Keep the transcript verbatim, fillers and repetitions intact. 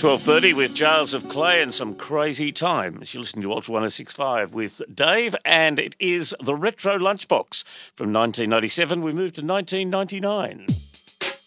twelve thirty with Jars of Clay and some crazy times. You're listening to Ultra one oh six point five with Dave, and it is the Retro Lunchbox. From nineteen ninety-seven, we moved to nineteen ninety-nine.